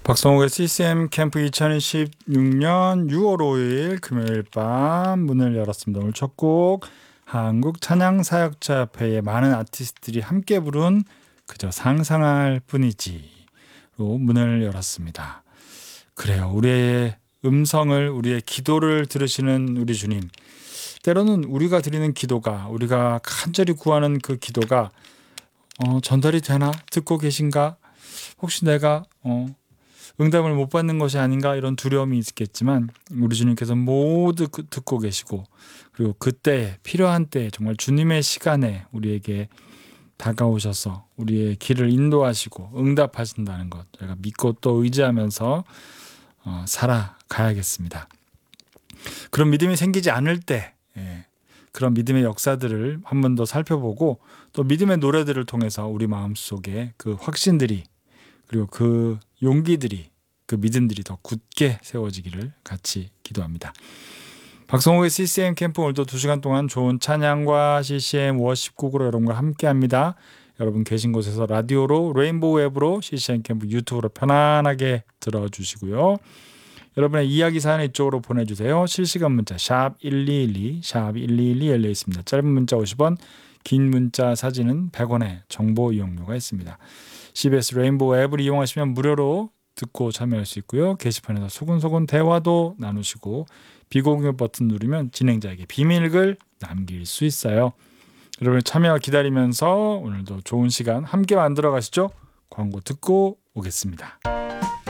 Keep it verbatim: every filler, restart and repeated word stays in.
박성욱의 씨씨엠 캠프 이천이십육 년 유월 오일 금요일 밤 문을 열었습니다. 오늘 첫 곡 한국 찬양사역자협회의 많은 아티스트들이 함께 부른 그저 상상할 뿐이지로 문을 열었습니다. 그래요. 우리의 음성을, 우리의 기도를 들으시는 우리 주님. 때로는 우리가 드리는 기도가, 우리가 간절히 구하는 그 기도가 어, 전달이 되나? 듣고 계신가? 혹시 내가 어, 응답을 못 받는 것이 아닌가 이런 두려움이 있겠지만 우리 주님께서 모두 듣고 계시고, 그리고 그때 필요한 때에 정말 주님의 시간에 우리에게 다가오셔서 우리의 길을 인도하시고 응답하신다는 것, 저희가 믿고 또 의지하면서 어, 살아가야겠습니다. 그런 믿음이 생기지 않을 때 예, 그런 믿음의 역사들을 한 번 더 살펴보고, 또 믿음의 노래들을 통해서 우리 마음속에 그 확신들이, 그리고 그 용기들이, 그 믿음들이 더 굳게 세워지기를 같이 기도합니다. 박성욱의 씨씨엠 캠프, 오늘도 두 시간 동안 좋은 찬양과 씨씨엠 워십곡으로 여러분과 함께합니다. 여러분 계신 곳에서 라디오로, 레인보우 앱으로, 씨씨엠 캠프 유튜브로 편안하게 들어주시고요. 여러분의 이야기 사연 이쪽으로 보내주세요. 실시간 문자 샵 일이일이, 샵 일이일이 열려 있습니다. 짧은 문자 오십 원, 긴 문자 사진은 백 원의 정보 이용료가 있습니다. 씨비에스 레인보우 앱을 이용하시면 무료로 듣고 참여할 수 있고요. 게시판에서 소근소근 대화도 나누시고, 비공유 버튼 누르면 진행자에게 비밀글 남길 수 있어요. 여러분의 참여 기다리면서 오늘도 좋은 시간 함께 만들어 가시죠. 광고 듣고 오겠습니다.